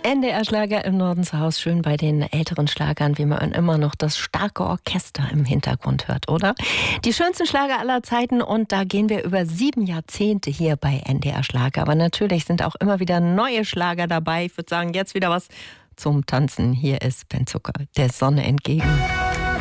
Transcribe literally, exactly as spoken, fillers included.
N D R-Schlager im Norden zu Hause, schön bei den älteren Schlagern, wie man immer noch das starke Orchester im Hintergrund hört, oder? Die schönsten Schlager aller Zeiten, und da gehen wir über sieben Jahrzehnte hier bei N D R-Schlager. Aber natürlich sind auch immer wieder neue Schlager dabei. Ich würde sagen, jetzt wieder was zum Tanzen. Hier ist Ben Zucker, der Sonne entgegen.